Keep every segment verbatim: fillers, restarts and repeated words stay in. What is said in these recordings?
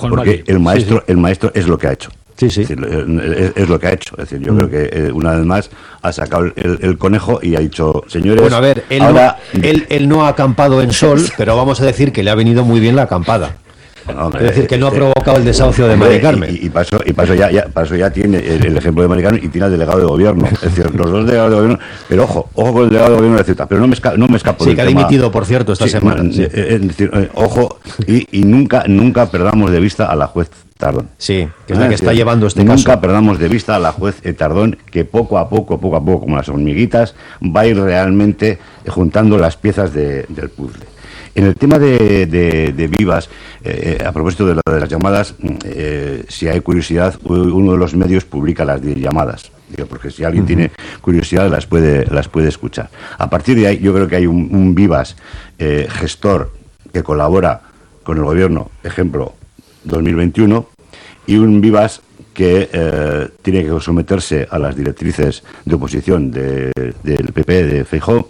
Juan porque Mari. el maestro, Sí, sí. el maestro es lo que ha hecho. Sí, sí. Es, decir, es, es lo que ha hecho. Es decir, yo Mm. creo que eh, una vez más ha sacado el, el conejo y ha dicho, señores, Bueno, a ver, él, ahora... no, él, él no ha acampado en sol, pero vamos a decir que le ha venido muy bien la acampada. Bueno, hombre, Es decir, que no ha este- provocado el desahucio de Mari Carmen. Y, y, y para eso, y para eso ya, ya, para eso ya tiene el, el ejemplo de Mari Carmen y tiene al delegado de gobierno. Es decir, los dos delegados de gobierno. Pero ojo, ojo con el delegado de gobierno de Ceuta. Pero no me, esca, no me escapo Sí, del que ha tema. dimitido, por cierto, esta Sí, semana. no, Sí. eh, Es decir, eh, ojo, y, y nunca, nunca perdamos de vista a la juez Tardón. Sí, que es la Ah, que es está decir, llevando este nunca caso. perdamos de vista a la juez eh, Tardón, que poco a poco, poco a poco, como las hormiguitas, va a ir realmente eh, juntando las piezas de, del puzzle. En el tema de, de, de Vivas, eh, a propósito de, lo de las llamadas, eh, si hay curiosidad, uno de los medios publica las llamadas, digo, porque si alguien uh-huh. tiene curiosidad las puede, las puede escuchar. A partir de ahí yo creo que hay un, un Vivas eh, gestor que colabora con el gobierno, ejemplo, dos mil veintiuno, y un Vivas que eh, tiene que someterse a las directrices de oposición de, del P P de Feijóo,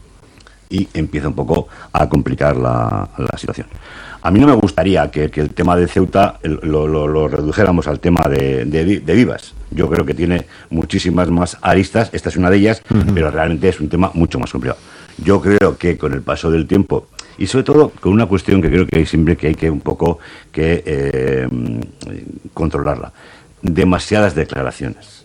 y empieza un poco a complicar la, la situación. A mí no me gustaría que, que el tema de Ceuta lo, lo, lo redujéramos al tema de, de, de Vivas. Yo creo que tiene muchísimas más aristas, esta es una de ellas, uh-huh. pero realmente es un tema mucho más complicado. Yo creo que con el paso del tiempo, y sobre todo con una cuestión que creo que hay siempre que hay que un poco que eh, controlarla, demasiadas declaraciones.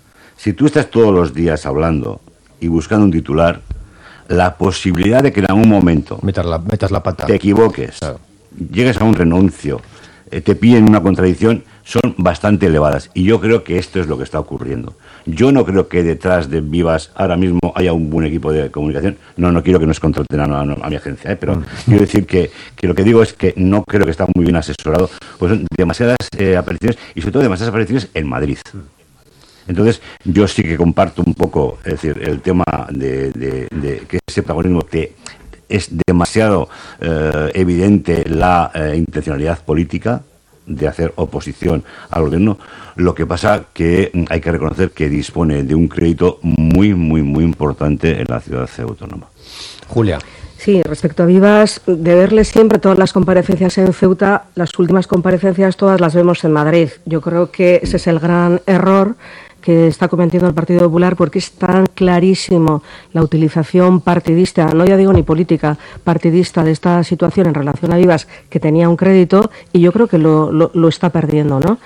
Si tú estás todos los días hablando y buscando un titular, la posibilidad de que en algún momento metas la, metas la pata, te equivoques, claro. llegues a un renuncio, eh, te pillen una contradicción, son bastante elevadas. Y yo creo que esto es lo que está ocurriendo. Yo no creo que detrás de Vivas ahora mismo haya un buen equipo de comunicación. No, no quiero que nos contraten a, a, a mi agencia, ¿eh? pero mm. quiero decir que, que lo que digo es que no creo que está muy bien asesorado. Pues son demasiadas eh, apariciones y sobre todo demasiadas apariciones en Madrid. Entonces, yo sí que comparto un poco, es decir, el tema de, de, de que ese protagonismo te, es demasiado eh, evidente la eh, intencionalidad política de hacer oposición al gobierno. Lo que pasa que hay que reconocer que dispone de un crédito muy, muy, muy importante en la ciudad autónoma. Julia. Sí, respecto a Vivas, de verle siempre todas las comparecencias en Ceuta, las últimas comparecencias todas las vemos en Madrid. Yo creo que ese es el gran error que está cometiendo el Partido Popular, porque es tan clarísimo la utilización partidista, no ya digo ni política, partidista de esta situación en relación a Vivas, que tenía un crédito, y yo creo que lo, lo, lo está perdiendo, ¿no?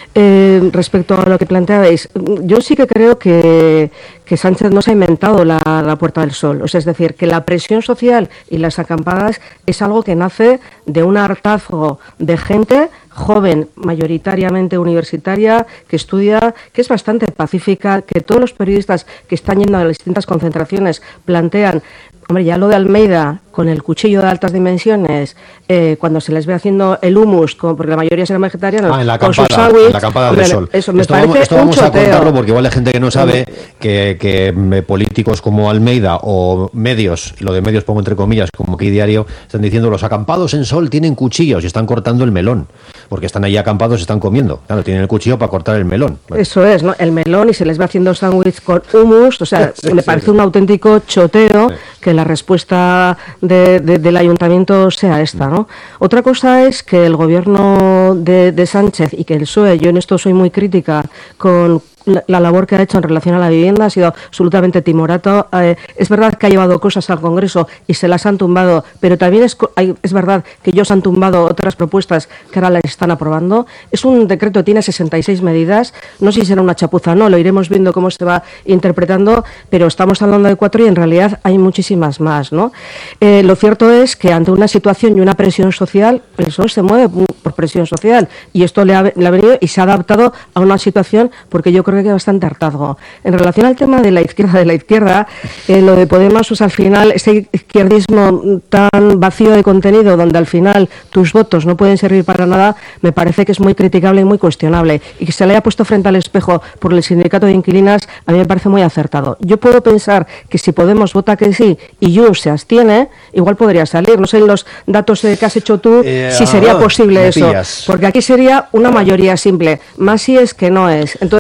Eh, respecto a lo que planteabais, yo sí que creo que, que Sánchez no se ha inventado la, la Puerta del Sol. O sea, es decir, que la presión social y las acampadas es algo que nace de un hartazgo de gente joven, mayoritariamente universitaria, que estudia, que es bastante pacífica, que todos los periodistas que están yendo a las distintas concentraciones plantean, hombre, ya lo de Almeida con el cuchillo de altas dimensiones, eh, cuando se les ve haciendo el hummus, como porque la mayoría serán vegetarianos, ah, en la con acampada, su sándwich, en la acampada del sol. Eso me esto parece vamos, esto un vamos a choteo. contarlo porque igual hay gente que no sabe que, que políticos como Almeida o medios, lo de medios pongo entre comillas, como Aquí Diario, están diciendo los acampados en sol tienen cuchillos y están cortando el melón, porque están ahí acampados y están comiendo. Claro, tienen el cuchillo para cortar el melón. Bueno. Eso es, ¿no? El melón, y se les va haciendo sándwich con hummus, o sea, sí, me sí, parece sí. un auténtico choteo sí. que la respuesta de, de, del ayuntamiento sea esta, ¿no? Otra cosa es que el gobierno de, de Sánchez y que el P S O E, yo en esto soy muy crítica con la, la labor que ha hecho en relación a la vivienda, ha sido absolutamente timorato. Eh, es verdad que ha llevado cosas al Congreso y se las han tumbado, pero también es, hay, es verdad que ellos han tumbado otras propuestas que ahora las están aprobando. Es un decreto, tiene sesenta y seis medidas, no sé si será una chapuza o no, lo iremos viendo cómo se va interpretando, pero estamos hablando de cuatro y en realidad hay muchísimas más, ¿no? Eh, lo cierto es que ante una situación y una presión social, el P S O E se mueve por presión social y esto le ha, le ha venido y se ha adaptado a una situación porque yo creo que hay bastante hartazgo. En relación al tema de la izquierda, de la izquierda, eh, lo de Podemos, pues al final, ese izquierdismo tan vacío de contenido, donde al final tus votos no pueden servir para nada, me parece que es muy criticable y muy cuestionable. Y que se le haya puesto frente al espejo por el sindicato de inquilinas, a mí me parece muy acertado. Yo puedo pensar que si Podemos vota que sí y Junts se abstiene, igual podría salir. No sé en los datos eh, que has hecho tú eh, si sería ah, posible eso. Pillas. Porque aquí sería una mayoría simple. Más si es que no es. Entonces,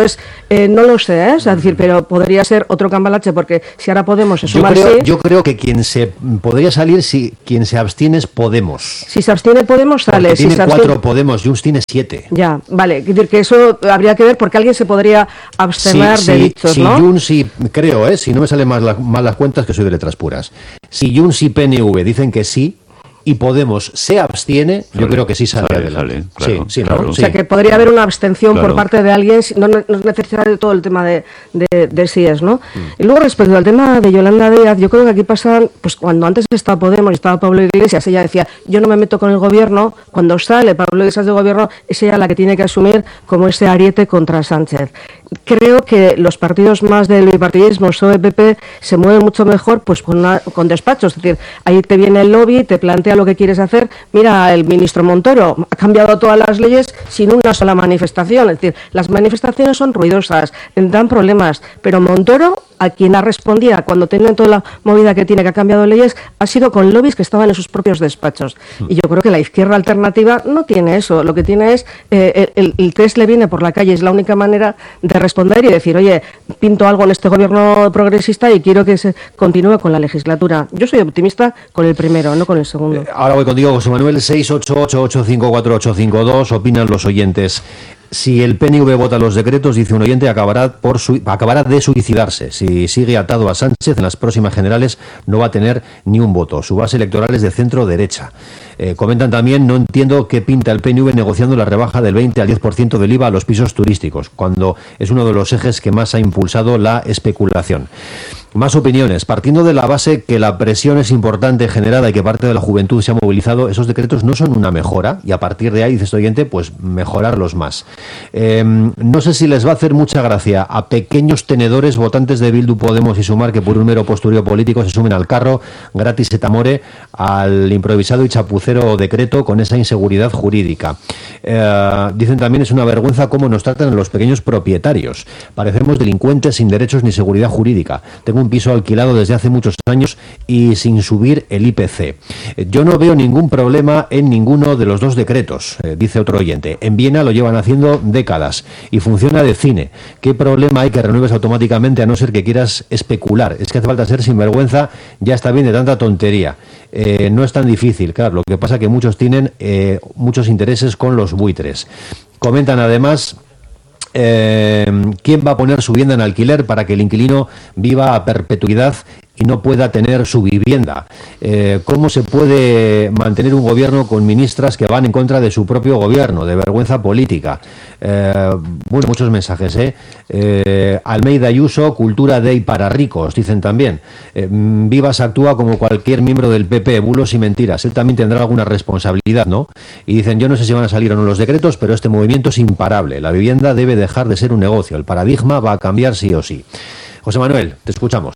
Eh, no lo sé, ¿eh? O sea, es decir, pero podría ser otro cambalache, porque si ahora Podemos se suma yo creo, sí, yo creo que quien se podría salir, si quien se abstiene es Podemos. Si se abstiene Podemos, sale. Porque si tiene se abstiene... cuatro Podemos, Junts tiene siete. Ya, vale. Es decir, que eso habría que ver porque alguien se podría abstener si, de si, dichos, si ¿no? Junts y, creo, ¿eh? Si no me salen mal, la, mal las cuentas, que soy de letras puras. Si Junts y P N V dicen que sí, y Podemos se abstiene, sale, yo creo que sí sale, sale adelante. Sale, claro, sí, sí, claro. ¿no? O Sí. sea, que podría haber una abstención claro. por parte de alguien, no, no es necesario todo el tema de, de, de síes, ¿no? Mm. Y luego, respecto al tema de Yolanda Díaz, yo creo que aquí pasan, pues cuando antes estaba Podemos y estaba Pablo Iglesias, ella decía, yo no me meto con el gobierno, cuando sale Pablo Iglesias del gobierno, es ella la que tiene que asumir como ese ariete contra Sánchez. Creo que los partidos más del bipartidismo, P S O E, P P, se mueven mucho mejor pues con, una, con despachos, es decir, ahí te viene el lobby, te plantea lo que quieres hacer. Mira, el ministro Montoro ha cambiado todas las leyes sin una sola manifestación, es decir, las manifestaciones son ruidosas, dan problemas, pero Montoro, a quien ha respondido cuando tiene toda la movida que tiene, que ha cambiado leyes, ha sido con lobbies que estaban en sus propios despachos. Y yo creo que la izquierda alternativa no tiene eso, lo que tiene es, eh, el, el test le viene por la calle, es la única manera de responder y decir, oye, pinto algo en este gobierno progresista y quiero que se continúe con la legislatura. Yo soy optimista con el primero, no con el segundo. Eh, ahora voy contigo, José Manuel. Seis ocho ocho, ocho cinco cuatro, ocho cinco dos, opinan los oyentes. Si el P N V vota los decretos, dice un oyente, acabará, por su, acabará de suicidarse. Si sigue atado a Sánchez, en las próximas generales no va a tener ni un voto. Su base electoral es de centro-derecha. Eh, comentan también, no entiendo qué pinta el P N V negociando la rebaja del veinte al diez por ciento del I V A a los pisos turísticos, cuando es uno de los ejes que más ha impulsado la especulación. Más opiniones. Partiendo de la base que la presión es importante generada y que parte de la juventud se ha movilizado, esos decretos no son una mejora y a partir de ahí, dice este oyente, pues mejorarlos más. Eh, no sé si les va a hacer mucha gracia a pequeños tenedores votantes de Bildu, Podemos y Sumar que por un mero postureo político se sumen al carro gratis et amore al improvisado y chapucero decreto con esa inseguridad jurídica. Eh, dicen también es una vergüenza cómo nos tratan a los pequeños propietarios. Parecemos delincuentes sin derechos ni seguridad jurídica. Tengo un piso alquilado desde hace muchos años y sin subir el I P C. Yo no veo ningún problema en ninguno de los dos decretos, eh, dice otro oyente. En Viena lo llevan haciendo décadas y funciona de cine. ¿Qué problema hay que renueves automáticamente a no ser que quieras especular? Es que hace falta ser sinvergüenza, ya está bien de tanta tontería. Eh, no es tan difícil, claro, lo que pasa es que muchos tienen eh, muchos intereses con los buitres. Comentan además... Eh, ¿quién va a poner su vivienda en alquiler para que el inquilino viva a perpetuidad y no pueda tener su vivienda? Eh, ¿Cómo se puede mantener un gobierno con ministras que van en contra de su propio gobierno, de vergüenza política? Eh, bueno, muchos mensajes, ¿eh? eh Almeida Ayuso, cultura de y para ricos, dicen también. Eh, Vivas actúa como cualquier miembro del P P, bulos y mentiras. Él también tendrá alguna responsabilidad, ¿no? Y dicen, yo no sé si van a salir o no los decretos, pero este movimiento es imparable. La vivienda debe dejar de ser un negocio. El paradigma va a cambiar sí o sí. José Manuel, te escuchamos.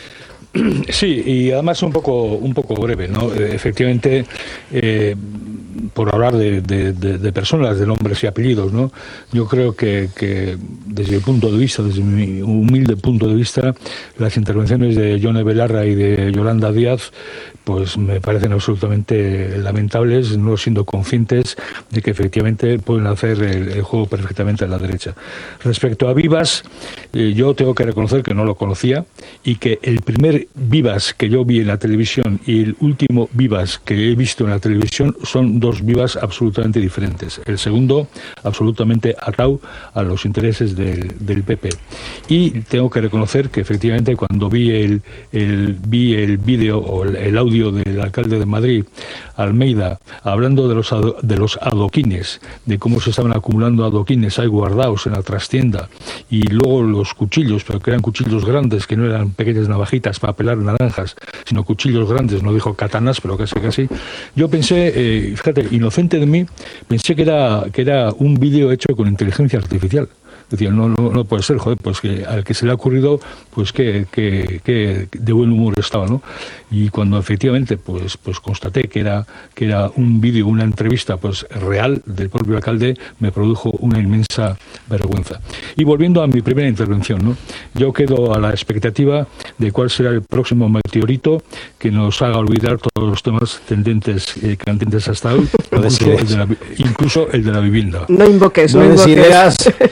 Sí, y además un poco un poco breve, ¿no? Efectivamente, eh, por hablar de, de, de, de personas, de nombres y apellidos, ¿no? Yo creo que, que desde mi punto de vista, desde mi humilde punto de vista, las intervenciones de Yone Belarra y de Yolanda Díaz, pues me parecen absolutamente lamentables, no siendo conscientes de que efectivamente pueden hacer el, el juego perfectamente a la derecha. Respecto a Vivas, eh, yo tengo que reconocer que no lo conocía y que el primer Vivas que yo vi en la televisión y el último Vivas que he visto en la televisión son dos Vivas absolutamente diferentes. El segundo, absolutamente atado a los intereses del, del P P. Y tengo que reconocer que efectivamente cuando vi el, el, vi el vídeo o el, el audio del alcalde de Madrid, Almeida, hablando de los, de los adoquines, de cómo se estaban acumulando adoquines ahí guardados en la trastienda, y luego los cuchillos, pero que eran cuchillos grandes, que no eran pequeñas navajitas para pelar naranjas, sino cuchillos grandes, no dijo katanas, pero casi casi. Yo pensé, eh, fíjate, inocente de mí, pensé que era, que era un vídeo hecho con inteligencia artificial. Decía, no, no, no puede ser, joder, pues que al que se le ha ocurrido, pues que, que, que de buen humor estaba, ¿no? Y cuando efectivamente, pues, pues constaté que era, que era un vídeo, una entrevista, pues real del propio alcalde, me produjo una inmensa vergüenza. Y volviendo a mi primera intervención, ¿no? Yo quedo a la expectativa de cuál será el próximo meteorito que nos haga olvidar todos los temas tendentes, eh, candentes hasta hoy, incluso el, de la, incluso el de la vivienda. No invoques, no, no invoques. Ideas que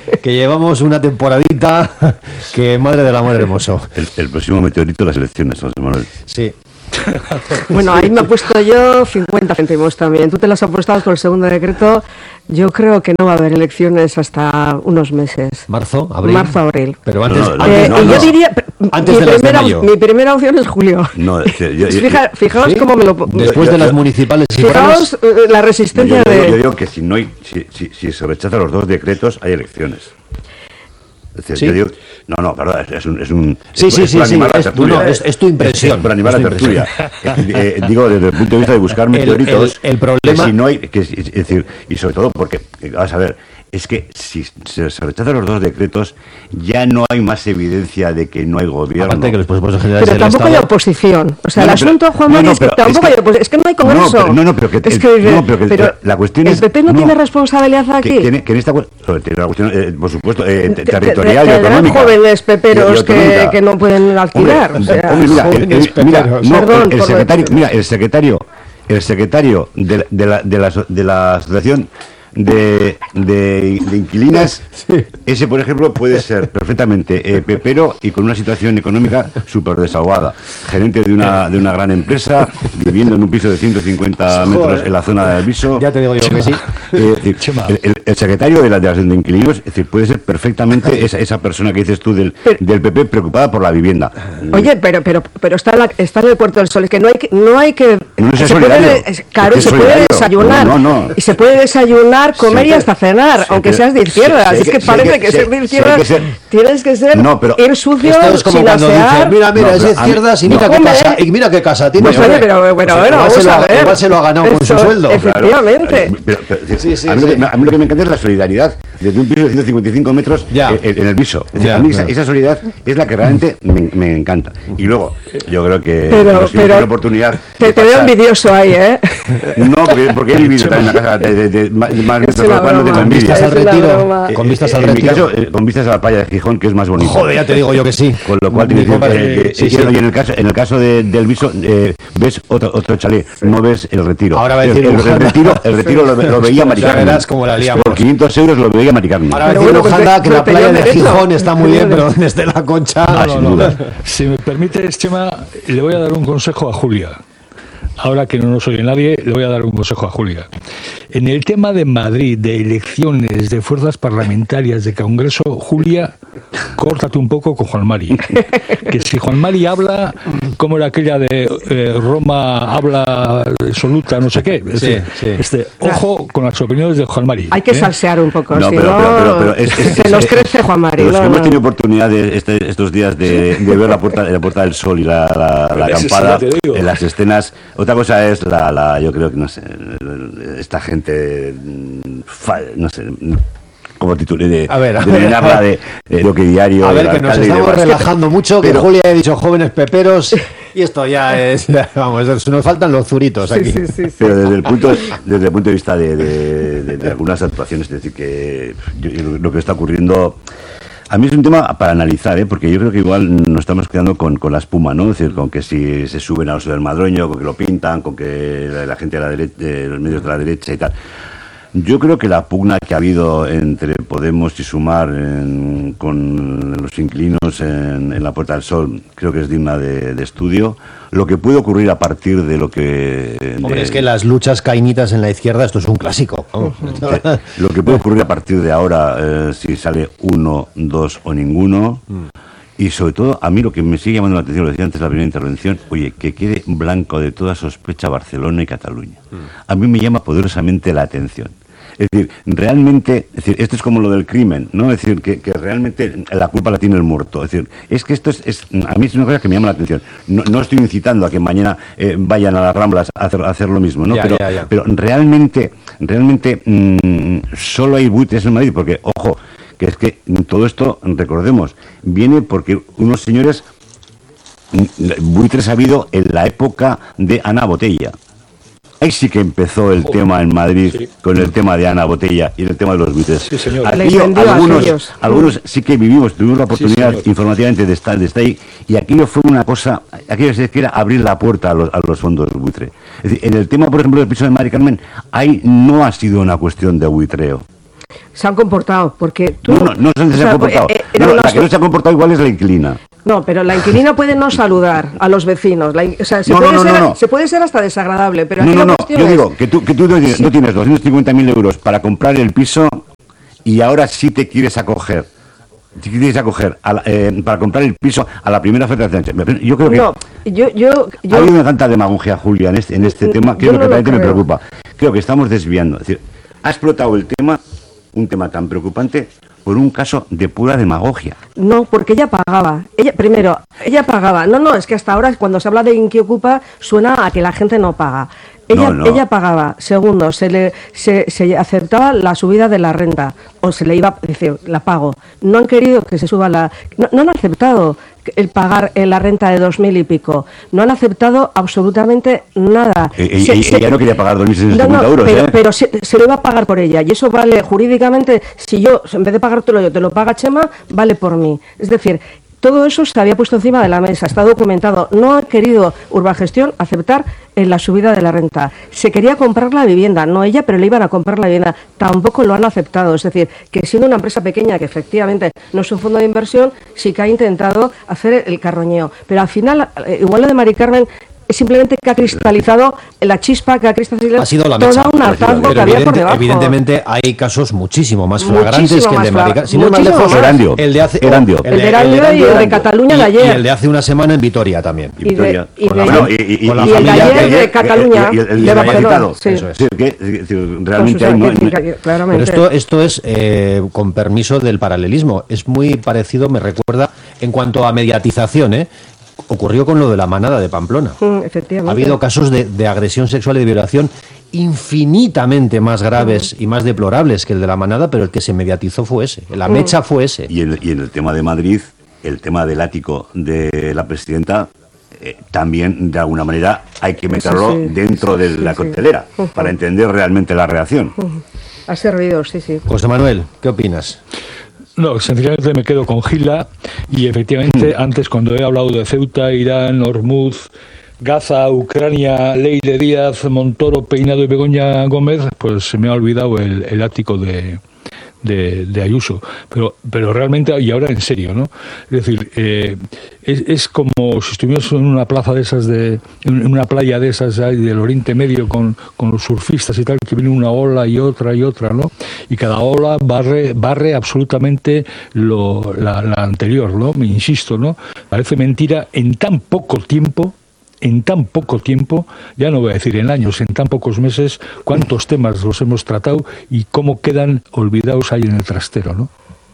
llevamos una temporadita que madre del amor hermoso. El, el próximo meteorito, las elecciones, José Manuel. Sí. Bueno, ahí me he puesto yo cincuenta céntimos también. Tú te las has apostado con el segundo decreto. Yo creo que no va a haber elecciones hasta unos meses. ¿Marzo? ¿Abril? Marzo, abril. Pero antes, No, no, antes Eh, no, y no. yo diría, Antes mi, de las de primera, mayo. mi primera opción es julio. No, es decir, yo, yo- Fija- fijaos ¿Sí? cómo me lo... Después yo- de las yo- municipales y Fijaos forales, eh, la yo- resistencia yo- yo de... digo que si no hay, si, si, si se rechazan los dos decretos, hay elecciones. Es decir, ¿Sí? yo digo, no, no, perdón, es, es un, es un Sí, es- sí, es sí, por sí, animar la es- tertulia. no, no, es- es tu impresión, Es por animar es la tu tertulia. Eh, digo, desde el punto de vista de buscar El- meteoritos, el- el que problema- si no hay, que, es es decir, y sobre todo porque, eh, vamos a ver, es que si se, se rechazan los dos decretos, ya no hay más evidencia de que no hay gobierno. aparte que los presupuestos generales Pero del tampoco hay Estado... oposición. O sea, No, el no, pero- asunto, Juan no, Mari, no, es que pero tampoco es que- hay oposición. Es que no hay congreso. No, pero- no, no, pero que- es el- que, no, pero que pero la cuestión el es- P P no, no. tiene responsabilidad aquí. Que, que en- que en esta cu- sobre- tiene una cuestión, eh, por supuesto, eh, te- Te- te- territorial y tendrán económica. jóvenes peperos Y- y autonómica. que, que no pueden alquilar. Hombre, o sea, hombre, mira, el, jóvenes el- mira, peperos. no, Perdón el- el por secretario, decir. mira, el secretario, el secretario de, la- de la, de, la, aso- de la asociación de, de, de inquilinas, ese por ejemplo puede ser perfectamente eh, pepero y con una situación económica súper desahogada, gerente de una de una gran empresa, viviendo en un piso de ciento cincuenta metros en la zona del Viso. Ya te digo yo que sí. Eh, es decir, Chema. el, el- el secretario de la de, las de inquilinos, es decir, puede ser perfectamente esa, esa persona que dices tú del, Pero- del P P preocupada por la vivienda. Oye, pero pero pero está en, la- está en el Puerto del Sol, es que no hay que no hay que No es se solidario. puede, es- claro, Es que se es puede solidario. desayunar No, no, no. y se puede desayunar, comer Sí y que- hasta cenar, sí aunque que- seas de sí- izquierdas. sí Es que- que sí parece que- que sí- ser de sí izquierdas que ser- tienes que ser No, pero- ir sucio Esto es como sin cuando dice, asear. mira, mira, No, es de pero a mí- izquierdas y no, mira qué hombre. casa, y mira qué casa tiene. Pues oye, pero bueno, bueno, igual, vamos se lo, a ha- ver. igual se lo ha ganado con su Eso, sueldo. efectivamente. Efectivamente. Pero- pero- Sí, sí, a, mí lo sí. que, a mí lo que me encanta es la solidaridad desde un piso de ciento cincuenta y cinco metros Ya. eh, en, el Viso. Es decir, Ya, a mí ya. esa, esa solidaridad es la que realmente me, me encanta. Y luego, yo creo que Pero- hemos tenido pero la oportunidad Te, de te veo pasar- envidioso ahí, ¿eh? No, porque, porque he vivido también en una casa de, de, de, más más metros, una con lo cual no tengo broma. Con envidia. vistas al Es una retiro. broma. Con vistas al en mi retiro. caso, eh, con vistas a la playa de Gijón, que es más bonito. Joder, ya te digo yo que sí. Con lo cual, Mi tienes que- compadre, eh, eh, sí, y sí. en el caso, en el caso de- del Viso, eh, ves otro, otro chalet, no ves el retiro. Ahora va a el, decir el- el Luján. retiro, el retiro lo, ve- lo veía Mari Ya Carmen. verás cómo la liamos. Por quinientos euros lo veía Mari Carmen. Ahora va a Pero decir bueno, pues Luján te- que la pero playa de tenía derecho. Gijón está muy bien, Tenía pero desde la Concha... Ah, no, sin no. duda. Si me permites, Chema, le voy a dar un consejo a Julia. Ahora que no nos oye nadie, le voy a dar un consejo a Julia. En el tema de Madrid, de elecciones, de fuerzas parlamentarias, de Congreso, Julia, córtate un poco con Juan Mari. Que si Juan Mari habla, como era aquella de eh, Roma habla absoluta, no sé qué. Es Sí, decir, sí. Este, ojo con las opiniones de Juan Mari. Hay que ¿eh? salsear un poco, No, si pero, no, pero, pero, pero es, es- se es- nos es- crece Juan Mari. Los no, que hemos no. tenido oportunidad de este- estos días de, de ver la puerta, la puerta del Sol y la, la, la Eso sí, acampada ya te digo. en las escenas. Otra cosa es la, la yo creo que no sé, esta gente, mm, fa- no sé. Como titulé de, A ver, a de ver. llenarla de, de lo que diario. A ver, del que nos alcalde y estamos demás. relajando mucho, que Pero- Julia ha dicho jóvenes peperos, y esto ya es... Vamos, nos faltan los zuritos aquí. Sí, sí, sí, sí. Pero desde el punto, desde el punto de vista de, de- de- de algunas actuaciones, es decir, que yo- yo- lo que está ocurriendo, a mí es un tema para analizar, ¿eh? Porque yo creo que igual nos estamos quedando con, con la espuma, ¿no? Es decir, con que si se suben al oso del Madroño, con que lo pintan, con que la, la gente de la derecha, de los medios de la derecha y tal. Yo creo que la pugna que ha habido entre Podemos y Sumar en- con los inquilinos en, en la Puerta del Sol creo que es digna de, de estudio. Lo que puede ocurrir a partir de lo que... Hombre, de- es que las luchas cainitas en la izquierda, esto es un clásico. Vamos. eh, lo que puede ocurrir a partir de ahora, eh, si sale uno, dos o ninguno. Y sobre todo, a mí lo que me sigue llamando la atención, lo decía antes en la primera intervención, oye, que quede blanco de toda sospecha Barcelona y Cataluña. A mí me llama poderosamente la atención. Es decir, realmente, es decir, esto es como lo del crimen, ¿no? Es decir, que, que realmente la culpa la tiene el muerto. Es decir, es que esto es, es- a mí es una cosa que me llama la atención. No, no estoy incitando a que mañana eh, vayan a las Ramblas a hacer, a hacer lo mismo, ¿no? Ya, pero, ya, ya. pero realmente, realmente mm, solo hay buitres en Madrid, porque, ojo, que es que todo esto, recordemos, viene porque unos señores, mm, buitres ha habido en la época de Ana Botella. Ahí sí que empezó el tema en Madrid, sí. con el tema de Ana Botella y el tema de los buitres. Sí, señor. Aquello, Les vendió a algunos, aquellos. algunos sí que vivimos, tuvimos la oportunidad señor. informativamente de estar, de estar ahí, y aquello fue una cosa, aquello es que era abrir la puerta a los, a los fondos buitre. Es decir, en el tema, por ejemplo, del piso de Mari Carmen, ahí no ha sido una cuestión de buitreo. Se han comportado, porque tú... No, no, no se, o se sea, han comportado. eh, No, eran la unas- que no se ha comportado igual es la inquilina. No, pero la inquilina puede no saludar a los vecinos. La in- o sea, se, No, puede no, no, ser, no, no. se puede ser hasta desagradable, pero No, aquí no, la no, cuestión yo es- digo que tú, que tú no tienes, no tienes doscientos cincuenta mil euros para comprar el piso y ahora sí te quieres acoger. Te quieres acoger a la- eh, para comprar el piso a la primera oferta de Sánchez. Yo creo que No, yo... yo, yo ha habido tanta demagogia, Julia, en este, en este tema, que yo es lo no que lo realmente me creo. preocupa. Creo que estamos desviando. Es decir, ha explotado el tema, un tema tan preocupante, por un caso de pura demagogia. No, porque ella pagaba. Ella, primero, ella pagaba. No, no, es que hasta ahora cuando se habla de Inquiocupa suena a que la gente no paga. Ella, No, no. ella pagaba. Segundo, se le se, se aceptaba la subida de la renta o se le iba a decir, la pago. No han querido que se suba la... No, no han aceptado el pagar eh, la renta de dos mil y pico. No han aceptado absolutamente nada. E- e- Se- e- se- ella no quería pagar dos mil seiscientos No, cincuenta no, euros, pero, ¿eh? pero se, se lo iba a pagar por ella y eso vale jurídicamente, si yo, en vez de pagártelo yo, te lo paga Chema, vale por mí. Es decir, todo eso se había puesto encima de la mesa, está documentado. No ha querido Urbagestión aceptar en la subida de la renta. Se quería comprar la vivienda, no ella, pero le iban a comprar la vivienda. Tampoco lo han aceptado. Es decir, que siendo una empresa pequeña, que efectivamente no es un fondo de inversión, sí que ha intentado hacer el carroñeo. Pero al final, eh, igual lo de Mari Carmen es simplemente que ha cristalizado la chispa que ha cristalizado Ha sido la mecha. toda un hartazgo que Pero había por evidente- debajo. evidentemente hay casos muchísimo más Muchísimo flagrantes que el de más Marica. flagra- Sin ir más muchísimo lejos, más. Erandio. el de hace Erandio. El de Erandio y el de Erandio. Cataluña de y, ayer. y el de hace una semana en Vitoria también. Y Vitoria. y Con de- la- bueno, y- y- con la y- y el de familia ayer que- de Cataluña, y el- el de Barcelona, discapacitado. sí. Eso es. Sí, que, es decir, Pues, o realmente sea, hay no- que- no- que- Pero claramente. esto, esto es, eh, con permiso del paralelismo, es muy parecido, me recuerda, en cuanto a mediatización, ¿eh? Ocurrió con lo de la manada de Pamplona. Mm, efectivamente. Ha habido casos de, de agresión sexual y de violación infinitamente más graves y más deplorables que el de la manada, pero el que se mediatizó fue ese. La mecha fue ese. Y en, y en el tema de Madrid, el tema del ático de la presidenta, eh, también de alguna manera hay que meterlo sí, dentro de sí, la sí. coctelera Ujú. para entender realmente la reacción. Ha servido, sí, sí. José Manuel, ¿qué opinas? No, sencillamente me quedo con Gila y efectivamente antes cuando he hablado de Ceuta, Irán, Hormuz, Gaza, Ucrania, Leire Díaz, Montoro, Peinado y Begoña Gómez, pues se me ha olvidado el, el ático de, de, de Ayuso. Pero, pero realmente, y ahora en serio, ¿no? Es decir, eh, es, es como si estuviéramos en una plaza de esas, de, en una playa de esas ahí del Oriente Medio con, con los surfistas y tal, que viene una ola y otra y otra, ¿no? Y cada ola barre, barre absolutamente lo, la, la anterior, ¿no? Me insisto, ¿no? Parece mentira en tan poco tiempo. En tan poco tiempo, ya no voy a decir en años, en tan pocos meses, cuántos temas los hemos tratado y cómo quedan olvidados ahí en el trastero, ¿no?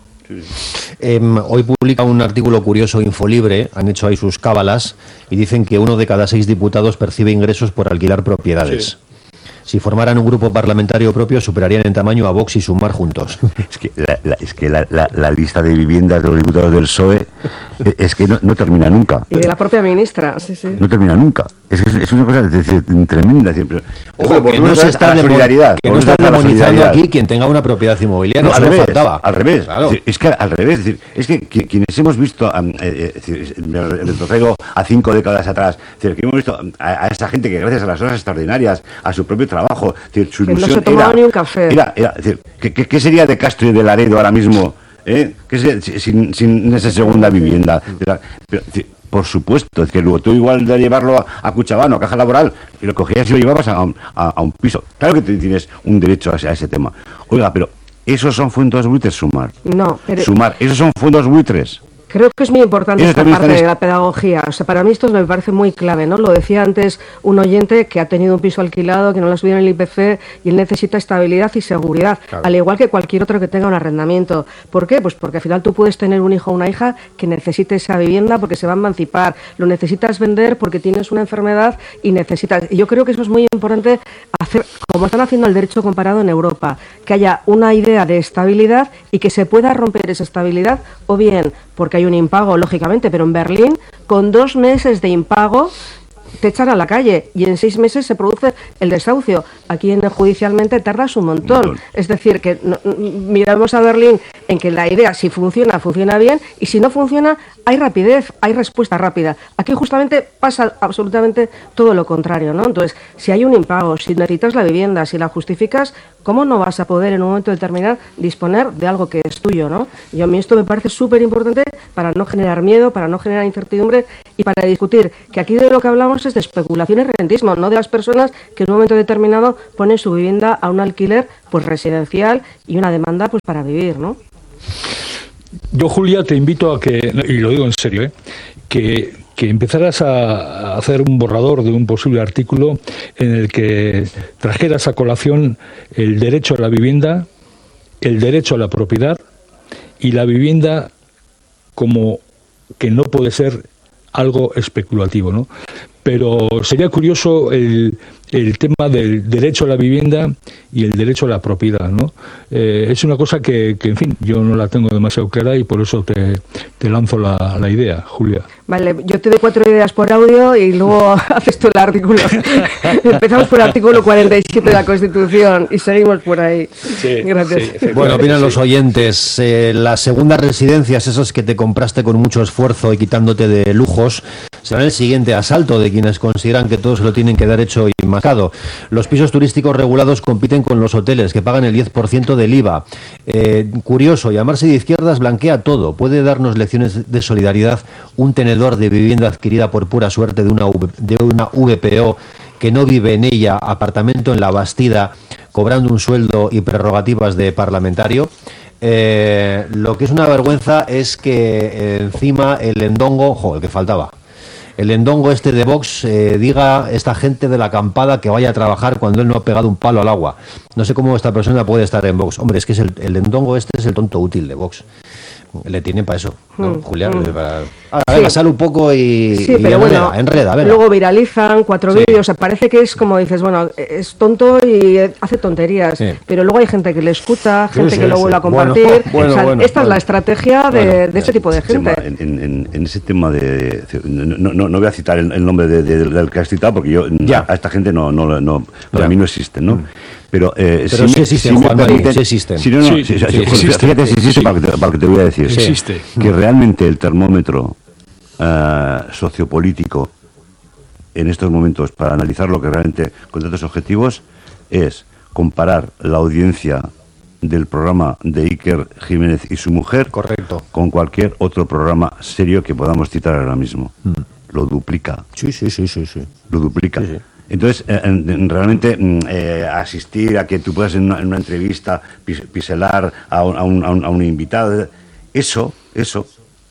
Eh, hoy publica un artículo curioso Infolibre, han hecho ahí sus cábalas y dicen que uno de cada seis diputados percibe ingresos por alquilar propiedades. Sí. Si formaran un grupo parlamentario propio, superarían en tamaño a Vox y Sumar juntos. Es que la, la- es que la, la- la lista de viviendas de los diputados del P S O E eh, es que no, no termina nunca. Y de la propia ministra, sí, sí. No termina nunca. Es que es, es una cosa es decir, tremenda. Siempre. Ojo, que no se está, la demo- solidaridad. que no volvemos está a la demonizando solidaridad. aquí quien tenga una propiedad inmobiliaria, No, eso al no revés, faltaba. al revés. Claro. Es, decir, es que al revés, es, decir, es que qui- quienes hemos visto, am, eh, eh, es decir, me retrotraigo a cinco décadas atrás, es decir, que hemos visto a, a esa gente que gracias a las horas extraordinarias, a su propio trabajo, es decir, su Que no ilusión se tomaba era, ni un café. Era, era, es decir, ¿qué, qué, qué sería de Castro y de Laredo ahora mismo? ¿Eh? ¿Qué sería, si- sin, sin esa segunda vivienda? Pero, es decir, por supuesto, es que luego tú igual de llevarlo a, a Cuchabano, a Caja Laboral, y lo cogías y lo llevabas a, un- a- a un piso. Claro que te- tienes un derecho a ese, a ese tema. Oiga, pero esos son fondos buitres, Sumar. No, pero Sumar, esos son fondos buitres. creo que es muy importante Eso esta también parte está en de la pedagogía. O sea, para mí esto me parece muy clave, ¿no? Lo decía antes un oyente que ha tenido un piso alquilado, que no lo ha subido en el I P C y él necesita estabilidad y seguridad, Claro. al igual que cualquier otro que tenga un arrendamiento. ¿Por qué? Pues porque al final tú puedes tener un hijo o una hija que necesite esa vivienda porque se va a emancipar, lo necesitas vender porque tienes una enfermedad y necesitas... Y yo creo que eso es muy importante hacer, como están haciendo el derecho comparado en Europa, que haya una idea de estabilidad y que se pueda romper esa estabilidad, o bien porque hay un impago, lógicamente, pero en Berlín, con dos meses de impago, te echan a la calle y en seis meses se produce el desahucio. Aquí en judicialmente tardas un montón. montón. Es decir, que no- miramos a Berlín en que la idea, si funciona, funciona bien, y si no funciona, hay rapidez, hay respuesta rápida. Aquí justamente pasa absolutamente todo lo contrario, ¿no? Entonces, si hay un impago, si necesitas la vivienda, si la justificas, ¿cómo no vas a poder en un momento determinado disponer de algo que es tuyo, ¿no? Y a mí esto me parece súper importante para no generar miedo, para no generar incertidumbre y para discutir que aquí de lo que hablamos es de especulación y rentismo, no de las personas que en un momento determinado ponen su vivienda a un alquiler pues residencial y una demanda pues para vivir, ¿no? Yo, Julia, te invito a que, y lo digo en serio, ¿eh? que, que empezaras a hacer un borrador de un posible artículo en el que trajeras a colación el derecho a la vivienda, el derecho a la propiedad y la vivienda como que no puede ser algo especulativo, ¿no? Pero sería curioso el, el tema del derecho a la vivienda y el derecho a la propiedad, ¿no? Eh, es una cosa que, que, en fin, yo no la tengo demasiado clara y por eso te, te lanzo la, la idea, Julia. Vale, yo te doy cuatro ideas por audio y luego haces tú el artículo. Empezamos por el artículo cuarenta y siete de la Constitución y seguimos por ahí. Sí, gracias. Sí, bueno, opinan sí. los oyentes. Eh, las segundas residencias, esas que te compraste con mucho esfuerzo y quitándote de lujos, serán el siguiente asalto de quienes consideran que todo se lo tienen que dar hecho y mascado. Los pisos turísticos regulados compiten con los hoteles, que pagan el diez por ciento del I V A. Eh, curioso, llamarse de izquierdas blanquea todo. Puede darnos lecciones de solidaridad un tenedor de vivienda adquirida por pura suerte de una, de una V P O que no vive en ella, apartamento en La Bastida, cobrando un sueldo y prerrogativas de parlamentario. Eh, lo que es una vergüenza es que eh, encima el endongo, joder, que faltaba. El endongo este de Vox eh, diga esta gente de la acampada que vaya a trabajar cuando él no ha pegado un palo al agua. No sé cómo esta persona puede estar en Vox. Hombre, es que es el, el endongo este es el tonto útil de Vox. Le tienen para eso, ¿no? Mm, Julián, mm. para... Ahora, sí. venga, sal un poco y, sí, y pero enreda, bueno, enreda, venga. Luego viralizan cuatro sí. vídeos, o sea, parece que es como dices, bueno, es tonto y hace tonterías, sí. pero luego hay gente que le escucha, gente sí, sí, que lo vuelve sí. a compartir. Bueno, bueno, o sea, bueno, esta bueno. es la estrategia de, bueno, de ese tipo de gente. En, en, en ese tema de... No, no, no voy a citar el, el nombre de, de, del que has citado, porque yo ya. a esta gente no, no, no para ya. mí no existen, ¿no? Mm. Pero, eh, Pero si sí existen, si Juan María, sí existen. Si no, no, sí, si, sí, si, sí, existe, fíjate si existe sí. para, que te, para que te voy a decir. Sí. Existe. Que realmente el termómetro uh, sociopolítico en estos momentos para analizar lo que realmente con datos objetivos es comparar la audiencia del programa de Iker Jiménez y su mujer correcto con cualquier otro programa serio que podamos citar ahora mismo. Mm. Lo duplica. Sí, sí, sí, sí, sí. Lo duplica. Sí, sí. Entonces, eh, realmente eh, asistir a que tú puedas en una, en una entrevista pis, piselar a un, a, un, a, un, a un invitado, eso, eso,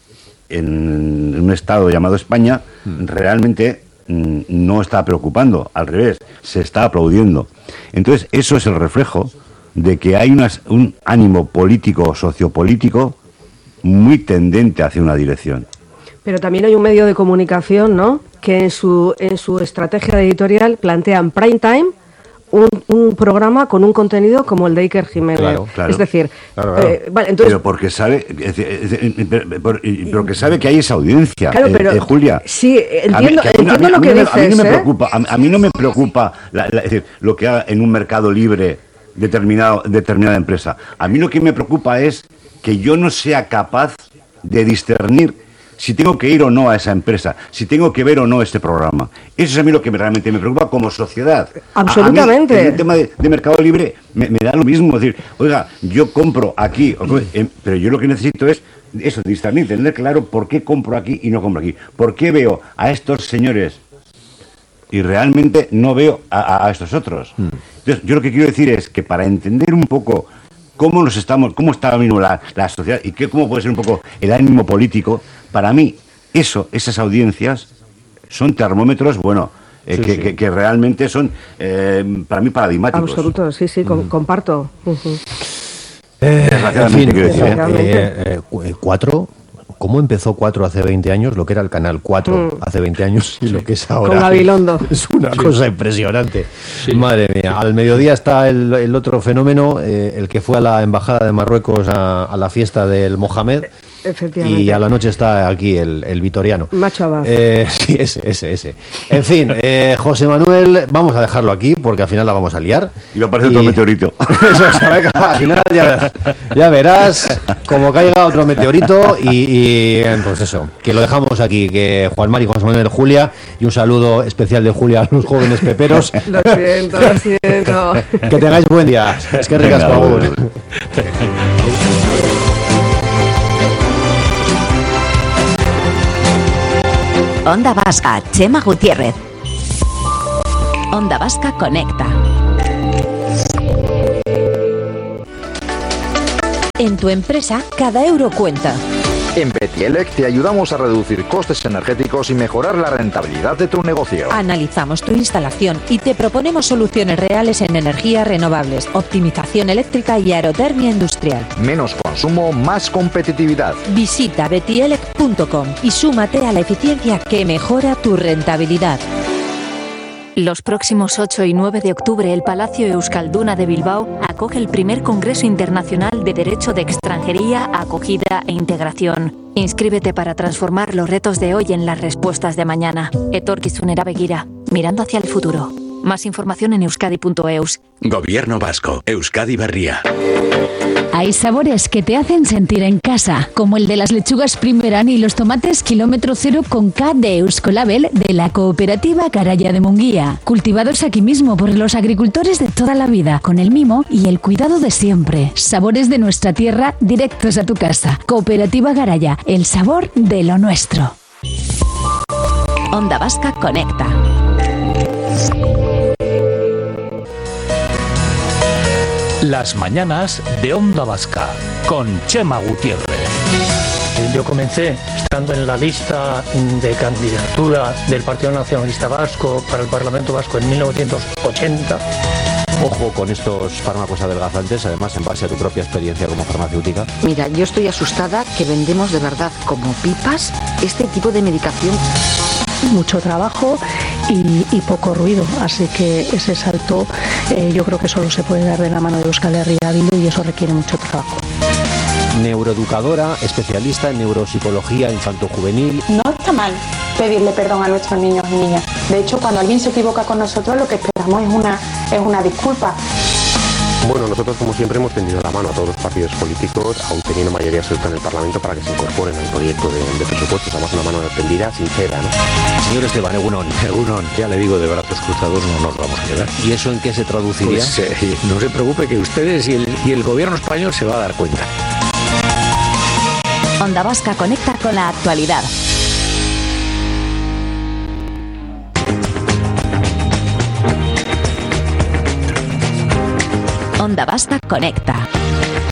en, en un estado llamado España, mm. realmente mm, no está preocupando, al revés, se está aplaudiendo. Entonces, eso es el reflejo de que hay unas, un ánimo político, sociopolítico, muy tendente hacia una dirección. Pero también hay un medio de comunicación, ¿no?, que en su en su estrategia editorial plantean prime time un, un programa con un contenido como el de Iker Jiménez. Claro, claro, es decir, claro, claro. Eh, vale, entonces, pero porque sabe, es decir, es decir, pero que sabe que hay esa audiencia, claro, pero, eh, eh, Julia. Sí, entiendo, a mí, entiendo a mí, lo que dices. A mí no me ¿eh? preocupa, a, a mí no me preocupa la, la, es decir, lo que haga en un mercado libre determinado determinada empresa. A mí lo que me preocupa es que yo no sea capaz de discernir si tengo que ir o no a esa empresa, si tengo que ver o no este programa. Eso es a mí lo que realmente me preocupa como sociedad. Absolutamente. A, a mí, en el tema de, de mercado libre me, me da lo mismo. Es decir, oiga, yo compro aquí, eh, pero yo lo que necesito es eso, discernir, tener claro por qué compro aquí y no compro aquí. ¿Por qué veo a estos señores y realmente no veo a, a estos otros? Mm. Entonces, yo lo que quiero decir es que para entender un poco cómo nos estamos, cómo está mismo la, la sociedad y qué, cómo puede ser un poco el ánimo político, para mí, eso, esas audiencias son termómetros, bueno, eh, sí, que, sí. Que, que realmente son, eh, para mí, paradigmáticos. Absoluto, sí, sí, com- comparto. Uh-huh. Eh, en fin, quiero decir, eh, eh, cuatro... ¿Cómo empezó cuatro hace veinte años? Lo que era el Canal cuatro mm. hace veinte años y lo que es ahora. Con Gabilondo. Es una sí. cosa impresionante. Sí. Madre mía. Al mediodía está el, el otro fenómeno, eh, el que fue a la Embajada de Marruecos a, a la fiesta del Mohamed. Efectivamente. Y a la noche está aquí el, el vitoriano. Macho Abad. Eh, sí, ese, ese, ese. En fin, eh, José Manuel, vamos a dejarlo aquí porque al final la vamos a liar. Y me parece otro meteorito. Eso, sabe que al final ya verás, ya verás como caiga otro meteorito y, y pues eso, que lo dejamos aquí, que Juan Mari, José Manuel, Julia, y un saludo especial de Julia a los jóvenes peperos. Lo siento, lo siento. Que tengáis buen día. Es que ricas, por favor. Onda Vasca, Chema Gutiérrez. Onda Vasca Conecta. En tu empresa, cada euro cuenta. En Betielec te ayudamos a reducir costes energéticos y mejorar la rentabilidad de tu negocio. Analizamos tu instalación y te proponemos soluciones reales en energías renovables, optimización eléctrica y aerotermia industrial. Menos consumo, más competitividad. Visita betielec punto com y súmate a la eficiencia que mejora tu rentabilidad. Los próximos ocho y nueve de octubre el Palacio Euskalduna de Bilbao acoge el primer Congreso Internacional de Derecho de Extranjería, Acogida e Integración. Inscríbete para transformar los retos de hoy en las respuestas de mañana. Etorkizunera begira, mirando hacia el futuro. Más información en euskadi punto eus. Gobierno Vasco, Euskadi Berria. Hay sabores que te hacen sentir en casa, como el de las lechugas Primeran y los tomates kilómetro cero con K de Euskolabel de la cooperativa Garaya de Munguía, cultivados aquí mismo por los agricultores de toda la vida, con el mimo y el cuidado de siempre. Sabores de nuestra tierra directos a tu casa. Cooperativa Garaya, el sabor de lo nuestro. Onda Vasca Conecta. Las mañanas de Onda Vasca con Chema Gutiérrez. Yo comencé estando en la lista de candidatura del Partido Nacionalista Vasco para el Parlamento Vasco en mil novecientos ochenta. Ojo con estos fármacos adelgazantes, además en base a tu propia experiencia como farmacéutica. Mira, yo estoy asustada que vendemos de verdad como pipas este tipo de medicación. Mucho trabajo y, y poco ruido, así que ese salto eh, yo creo que solo se puede dar de la mano de Euskal Herria Bildu y eso requiere mucho trabajo. Neuroeducadora, especialista en neuropsicología infantojuvenil. No está mal pedirle perdón a nuestros niños y niñas. De hecho, cuando alguien se equivoca con nosotros, lo que esperamos es una, es una disculpa. Bueno, nosotros como siempre hemos tendido la mano a todos los partidos políticos, aún teniendo mayoría absoluta en el Parlamento, para que se incorporen al proyecto de, de presupuestos. Damos una mano tendida, sincera, ¿no? Señor Esteban, Egunon. Egunon, ya le digo, de brazos cruzados no nos vamos a quedar. ¿Y eso en qué se traduciría? Pues eh, no se preocupe que ustedes y el, y el gobierno español se va a dar cuenta. Onda Vasca Conecta con la actualidad. Onda Vasca Conecta.